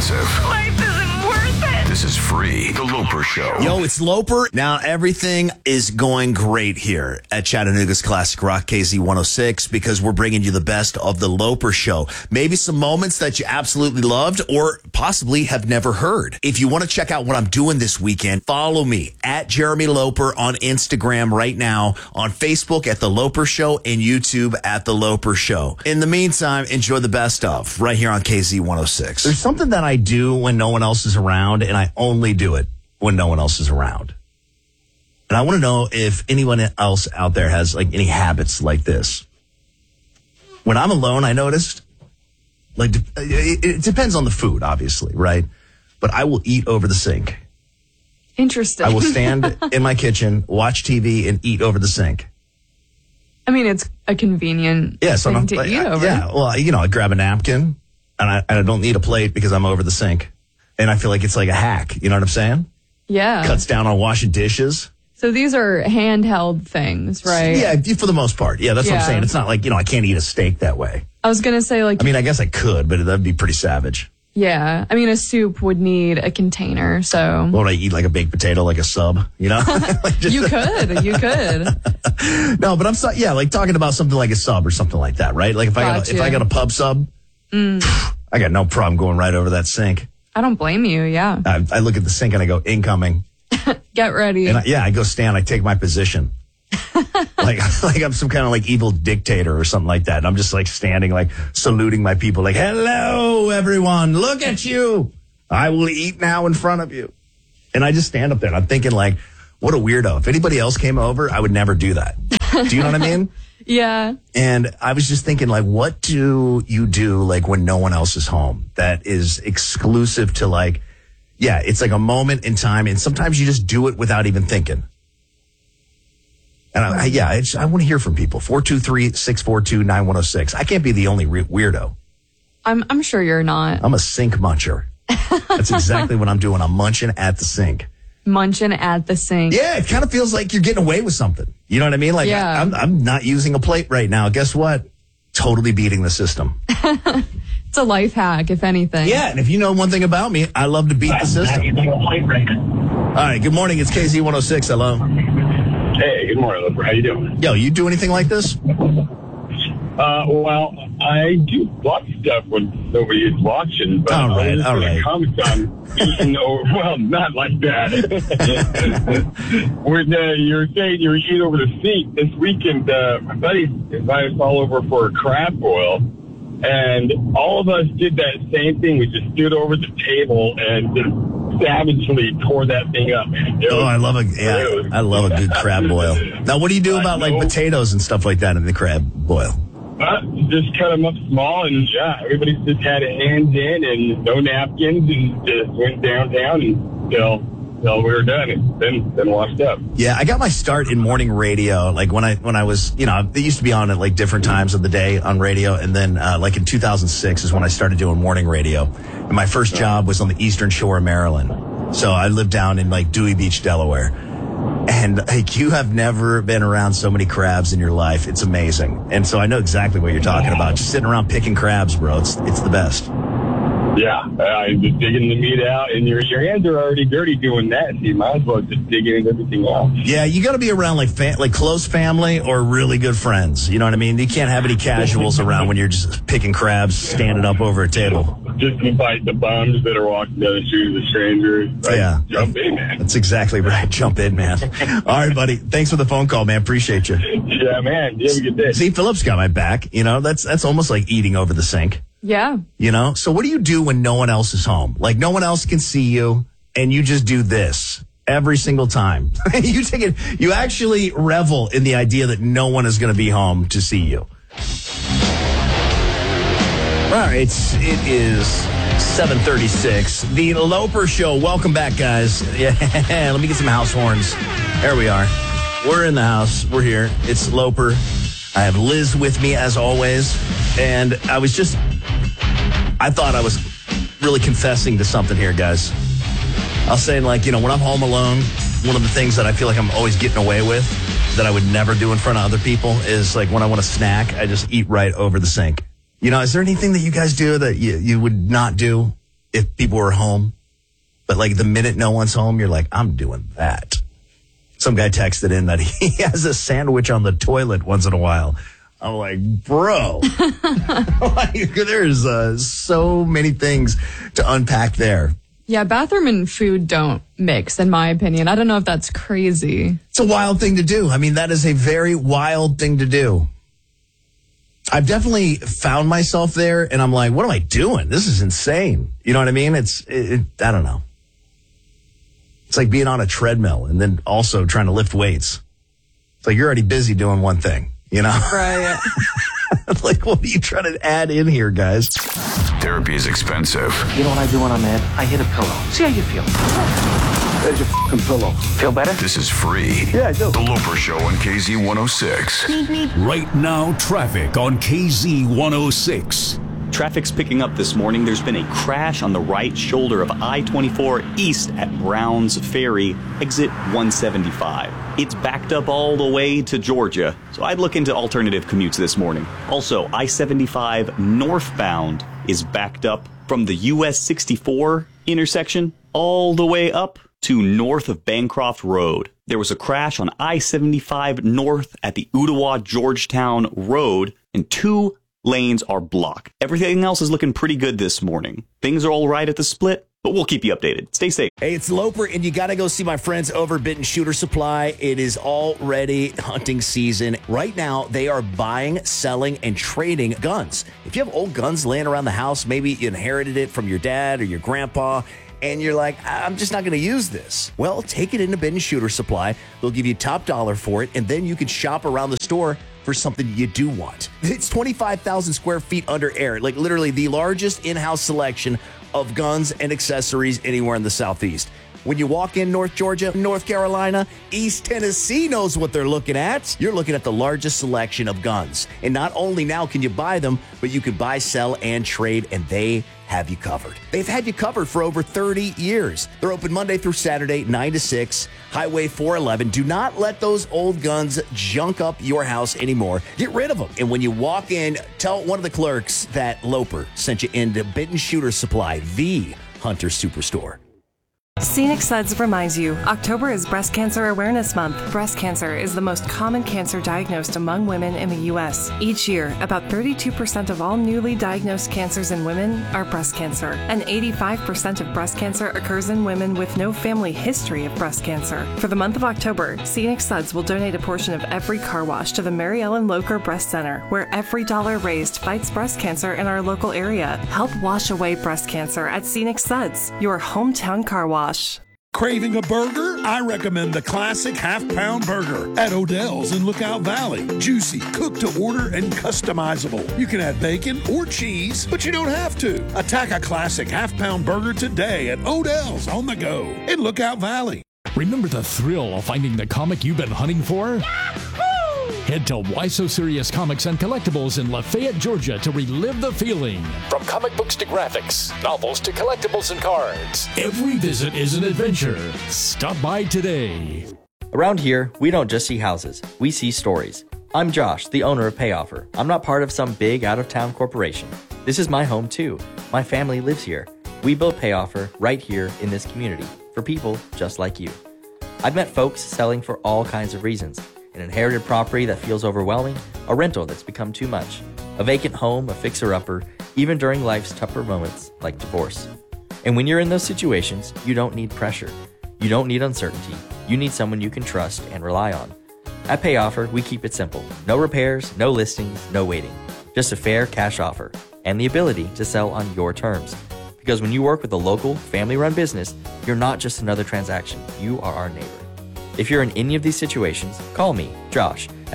expensive. Life isn't worth it. This is free. The Loper Show. Yo, it's Loper. Now, everything is going great here at Chattanooga's Classic Rock KZ106 because we're bringing you the best of the Loper Show. Maybe some moments that you absolutely loved or possibly have never heard. If you want to check out what I'm doing this weekend, follow me at Jeremy Loper on Instagram right now, on Facebook at The Loper Show, and YouTube at The Loper Show. In the meantime, enjoy the best of right here on KZ106. There's something that I do when no one else is around, and I only do it when no one else is around. And I want to know if anyone else out there has like any habits like this. When I'm alone, I noticed, like, it depends on the food, obviously, right? But I will eat over the sink. Interesting. I will stand in my kitchen, watch TV, and eat over the sink. I mean, it's a convenient thing to eat over. Yeah, well, I grab a napkin, and I don't need a plate because I'm over the sink. And I feel like it's like a hack. You know what I'm saying? Yeah. Cuts down on washing dishes. So these are handheld things, right? Yeah, for the most part. Yeah, that's what I'm saying. It's not like, I can't eat a steak that way. I was going to say, like... I mean, I guess I could, but that'd be pretty savage. Yeah. I mean, a soup would need a container, so... What would I eat, like a baked potato, like a sub, Like You could. No, but I'm like talking about something like a sub or something like that, right? Like if I got a pub sub, I got no problem going right over that sink. I don't blame you, yeah. I look at the sink and I go, incoming. Get ready. And I go stand, I take my position. like I'm some kind of like evil dictator or something like that. And I'm just like standing, like saluting my people, like, hello, everyone. Look at you. I will eat now in front of you. And I just stand up there and I'm thinking like, what a weirdo. If anybody else came over, I would never do that. Do you know what I mean? Yeah. And I was just thinking, like, what do you do, like, when no one else is home that is exclusive to, like, it's like a moment in time, and sometimes you just do it without even thinking. And I want to hear from people. 423-642-9106. I can't be the only weirdo. I'm sure you're not. I'm a sink muncher. That's exactly what I'm doing. I'm munching at the sink. Munching at the sink. Yeah, it kind of feels like you're getting away with something. You know what I mean? Like, yeah. I'm not using a plate right now. Guess what? Totally beating the system. It's a life hack, if anything. Yeah, and if you know one thing about me, I love to beat the system. All right, good morning. It's KZ106. Hello. Hey, good morning, Loper. How you doing? Yo, you do anything like this? Well, I do block stuff when nobody is watching, but all right. When it comes on eating, well, not like that. When you were saying you were eating over the sink this weekend, my buddy invited us all over for a crab boil, and all of us did that same thing. We just stood over the table and just savagely tore that thing up, man. I love a good crab boil. Now, what do you do about like potatoes and stuff like that in the crab boil? Just cut them up small, and everybody just had hands in and no napkins, and just went downtown until we were done, and then washed up. Yeah, I got my start in morning radio, like when I was, they used to be on at like different times of the day on radio, and then like in 2006 is when I started doing morning radio, and my first job was on the Eastern Shore of Maryland. So I lived down in like Dewey Beach, Delaware. And like, you have never been around so many crabs in your life. It's amazing. And so I know exactly what you're talking about. Just sitting around picking crabs, bro. It's the best. Yeah, just digging the meat out, and your hands are already dirty doing that. So you might as well just dig in everything else. Yeah, you got to be around like close family or really good friends. You know what I mean? You can't have any casuals around when you're just picking crabs, standing up over a table. Just invite the bums that are walking down the street with strangers. Like, yeah, jump in, man. That's exactly right. Jump in, man. All right, buddy. Thanks for the phone call, man. Appreciate you. Yeah, man. You have a good day. See, Philip's got my back. That's almost like eating over the sink. Yeah. So what do you do when no one else is home? Like no one else can see you and you just do this every single time. You actually revel in the idea that no one is going to be home to see you. All right. It is 7:36. The Loper Show. Welcome back, guys. Yeah. Let me get some house horns. There we are. We're in the house. We're here. It's Loper. I have Liz with me as always. And I thought I was really confessing to something here, guys. I was saying, like, when I'm home alone, one of the things that I feel like I'm always getting away with that I would never do in front of other people is, like, when I want a snack, I just eat right over the sink. Is there anything that you guys do that you would not do if people were home. But like the minute no one's home, you're like, I'm doing that. Some guy texted in that he has a sandwich on the toilet once in a while. I'm like, bro, like, there's so many things to unpack there. Yeah, bathroom and food don't mix, in my opinion. I don't know if that's crazy. It's a wild thing to do. I mean, that is a very wild thing to do. I've definitely found myself there, and I'm like, what am I doing? This is insane. You know what I mean? I don't know. It's like being on a treadmill and then also trying to lift weights. It's like you're already busy doing one thing. You know? Right. Like, what are you trying to add in here, guys? Therapy is expensive. You know what I do when I'm mad? I hit a pillow. See how you feel. There's your fucking pillow. Feel better? This is free. Yeah, I do. The Loper Show on KZ 106. Right now, traffic on KZ 106. Traffic's picking up this morning. There's been a crash on the right shoulder of I-24 east at Browns Ferry, exit 175. It's backed up all the way to Georgia, so I'd look into alternative commutes this morning. Also, I-75 northbound is backed up from the US 64 intersection all the way up to north of Bancroft Road. There was a crash on I-75 north at the Ottawa-Georgetown Road, and 2 lanes are blocked. Everything else is looking pretty good this morning. Things are all right at the split, but we'll keep you updated. Stay safe. Hey, it's Loper, and you got to go see my friends over at Benton Shooter Supply. It is already hunting season. Right now, they are buying, selling, and trading guns. If you have old guns laying around the house, maybe you inherited it from your dad or your grandpa, and you're like, I'm just not going to use this. Well, take it into Benton Shooter Supply. They'll give you top dollar for it, and then you can shop around the store for something you do want. It's 25,000 square feet under air, like literally the largest in-house selection of guns and accessories anywhere in the Southeast. When you walk in North Georgia, North Carolina, East Tennessee knows what they're looking at. You're looking at the largest selection of guns. And not only now can you buy them, but you can buy, sell, and trade, and they have you covered. They've had you covered for over 30 years. They're open Monday through Saturday, 9 to 6, Highway 411. Do not let those old guns junk up your house anymore. Get rid of them. And when you walk in, tell one of the clerks that Loper sent you into Benton Shooter Supply, the Hunter Superstore. Scenic Suds reminds you, October is Breast Cancer Awareness Month. Breast cancer is the most common cancer diagnosed among women in the U.S. Each year, about 32% of all newly diagnosed cancers in women are breast cancer, and 85% of breast cancer occurs in women with no family history of breast cancer. For the month of October, Scenic Suds will donate a portion of every car wash to the Mary Ellen Locher Breast Center, where every dollar raised fights breast cancer in our local area. Help wash away breast cancer at Scenic Suds, your hometown car wash. Craving a burger? I recommend the classic half-pound burger at Odell's in Lookout Valley. Juicy, cooked to order, and customizable. You can add bacon or cheese, but you don't have to. Attack a classic half-pound burger today at Odell's on the go in Lookout Valley. Remember the thrill of finding the comic you've been hunting for? Yahoo! Head to Why So Serious Comics and Collectibles in Lafayette, Georgia to relive the feeling. From comic books to graphics, novels to collectibles and cards. Every visit is an adventure. Stop by today. Around here, we don't just see houses, we see stories. I'm Josh, the owner of Payoffer. I'm not part of some big out-of-town corporation. This is my home too. My family lives here. We built Payoffer right here in this community for people just like you. I've met folks selling for all kinds of reasons. An inherited property that feels overwhelming, a rental that's become too much, a vacant home, a fixer-upper, even during life's tougher moments like divorce. And when you're in those situations, you don't need pressure. You don't need uncertainty. You need someone you can trust and rely on. At Payoffer, we keep it simple. No repairs, no listings, no waiting. Just a fair cash offer and the ability to sell on your terms. Because when you work with a local, family-run business, you're not just another transaction. You are our neighbor. If you're in any of these situations, call me, Josh, at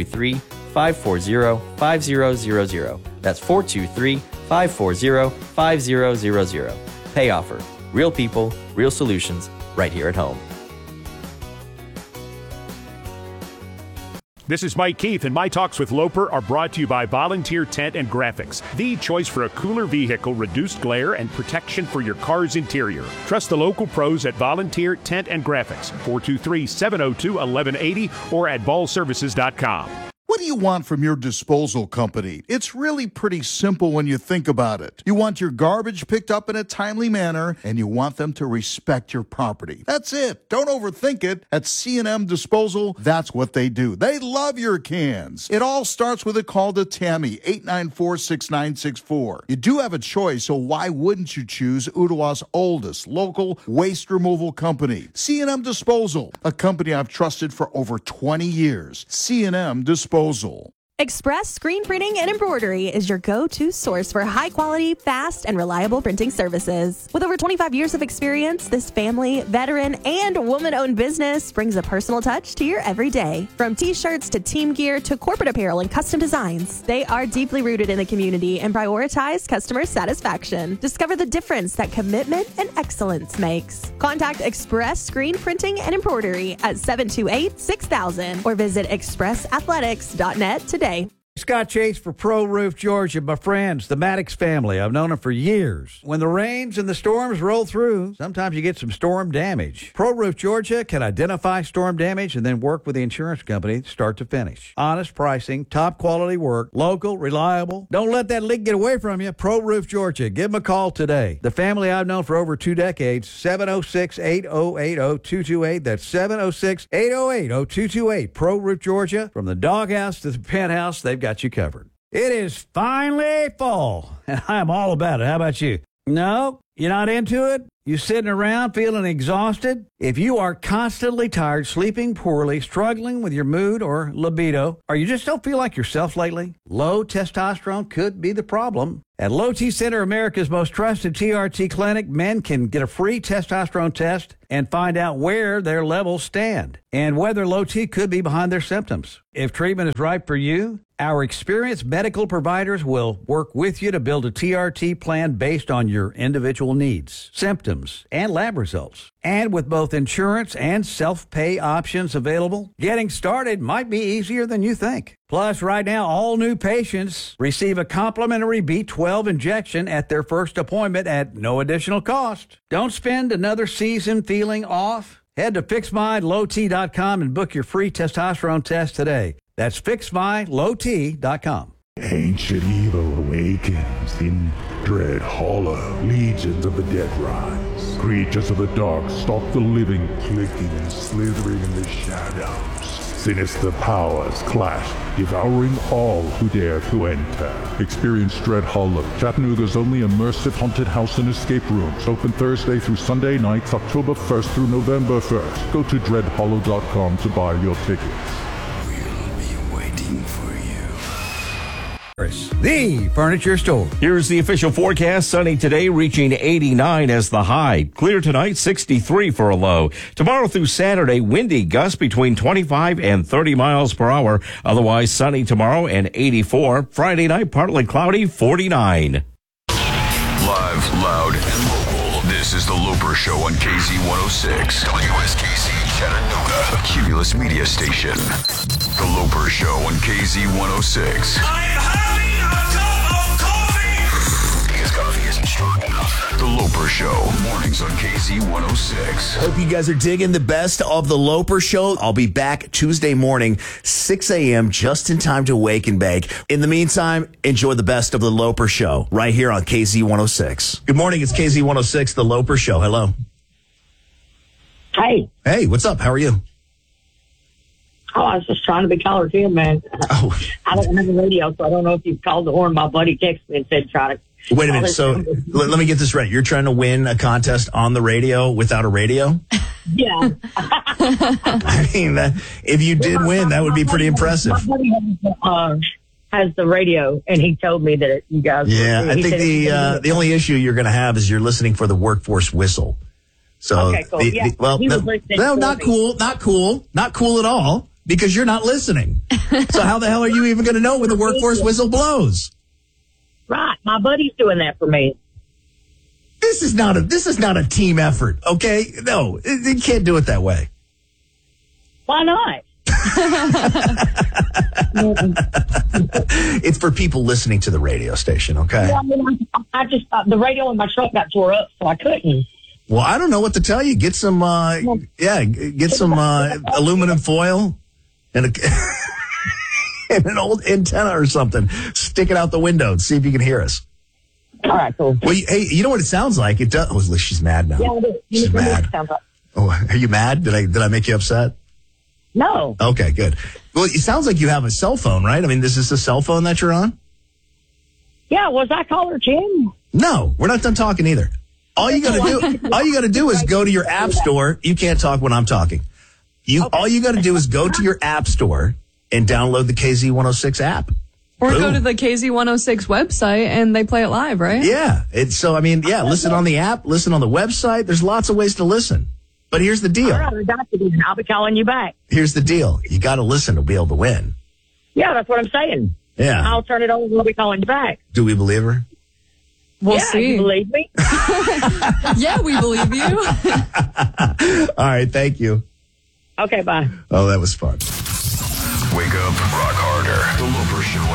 423-540-5000. That's 423-540-5000. Payoffer. Real people, real solutions, right here at home. This is Mike Keith, and my talks with Loper are brought to you by Volunteer Tent and Graphics, the choice for a cooler vehicle, reduced glare, and protection for your car's interior. Trust the local pros at Volunteer Tent and Graphics, 423-702-1180 or at ballservices.com. What do you want from your disposal company? It's really pretty simple when you think about it. You want your garbage picked up in a timely manner, and you want them to respect your property. That's it. Don't overthink it. At C&M Disposal, that's what they do. They love your cans. It all starts with a call to Tammy, 894-6964. You do have a choice, so why wouldn't you choose Ottawa's oldest local waste removal company? C&M Disposal, a company I've trusted for over 20 years. C&M Disposal. Express Screen Printing and Embroidery is your go-to source for high-quality, fast, and reliable printing services. With over 25 years of experience, this family, veteran, and woman-owned business brings a personal touch to your everyday. From T-shirts to team gear to corporate apparel and custom designs, they are deeply rooted in the community and prioritize customer satisfaction. Discover the difference that commitment and excellence makes. Contact Express Screen Printing and Embroidery at 728-6000 or visit expressathletics.net today. Scott Chase for Pro Roof Georgia, my friends, the Maddox family. I've known them for years. When the rains and the storms roll through, sometimes you get some storm damage. Pro Roof Georgia can identify storm damage and then work with the insurance company start to finish. Honest pricing, top quality work, local, reliable. Don't let that leak get away from you. Pro Roof Georgia. Give them a call today. The family I've known for over 2 decades, 706-8080-228. That's 706-808-0228. Pro Roof Georgia. From the doghouse to the penthouse, they've got you covered. It is finally fall, and I'm all about it. How about you? No? You're not into it? You sitting around feeling exhausted? If you are constantly tired, sleeping poorly, struggling with your mood or libido, or you just don't feel like yourself lately, low testosterone could be the problem. At Low T Center, America's most trusted TRT clinic, men can get a free testosterone test and find out where their levels stand and whether low T could be behind their symptoms. If treatment is right for you, our experienced medical providers will work with you to build a TRT plan based on your individual needs, symptoms, and lab results. And with both insurance and self-pay options available, getting started might be easier than you think. Plus, right now, all new patients receive a complimentary B12 injection at their first appointment at no additional cost. Don't spend another season feeling off. Head to FixMyLowT.com and book your free testosterone test today. That's FixMyLowT.com. Ancient evil awakens in Dread Hollow. Legions of the dead rise. Creatures of the dark stalk the living, clicking and slithering in the shadows. Sinister powers clash, devouring all who dare to enter. Experience Dread Hollow, Chattanooga's only immersive haunted house and escape rooms. Open Thursday through Sunday nights, October 1st through November 1st. Go to dreadhollow.com to buy your tickets. The Furniture Store. Here's the official forecast. Sunny today, reaching 89 as the high. Clear tonight, 63 for a low. Tomorrow through Saturday, windy, gusts between 25 and 30 miles per hour. Otherwise sunny tomorrow and 84. Friday night, partly cloudy, 49. Live, loud, and local. This is the Loper Show on KZ106. WSKC Chattanooga. A Cumulus media station. The Loper Show on KZ106. Coffee isn't strong enough. The Loper Show, mornings on KZ106. Hope you guys are digging the best of the Loper Show. I'll be back Tuesday morning, 6 a.m., just in time to wake and bake. In the meantime, enjoy the best of the Loper Show right here on KZ106. Good morning. It's KZ106, the Loper Show. Hello. Hey. Hey, what's up? How are you? Oh, I was just trying to be caller too, man. Oh. I don't have a radio, so I don't know if you called the horn. My buddy texted me and said try to. Wait a minute. So let me get this right. You're trying to win a contest on the radio without a radio? Yeah. I mean, if you did win, that would be pretty impressive. My buddy has the radio, and he told me that you guys. Yeah, I think the only issue you're going to have is you're listening for the workforce whistle. So, okay, cool. Not cool at all, because you're not listening. So how the hell are you even going to know when the workforce whistle blows? Right, my buddy's doing that for me. This is not a team effort, okay? No, you can't do it that way. Why not? It's for people listening to the radio station, okay? Yeah, I mean, I just the radio in my truck got tore up, so I couldn't. Well, I don't know what to tell you. Get some, get some aluminum foil and and an old antenna or something. Stick it out the window and see if you can hear us. All right, cool. Well, hey, you know what it sounds like? It does. Oh, she's mad now. Yeah, she's mad. Oh, are you mad? Did I make you upset? No. Okay, good. Well, it sounds like you have a cell phone, right? I mean, this is the cell phone that you're on? Yeah, was I caller Jim? No, we're not done talking either. All you gotta do is go to your app store. You can't talk when I'm talking. All you gotta do is go to your app store and download the KZ106 app. Or Boom. go to the KZ106 website and they play it live, right? Yeah. Listen on the app, listen on the website. There's lots of ways to listen. But here's the deal. All right, I'll be calling you back. Here's the deal. You got to listen to be able to win. Yeah, that's what I'm saying. Yeah. I'll turn it over and I'll be calling you back. Do we believe her? We'll see. You believe me? Yeah, we believe you. All right. Thank you. Okay, bye. Oh, that was fun. Wake up, rock harder. The Loper Show on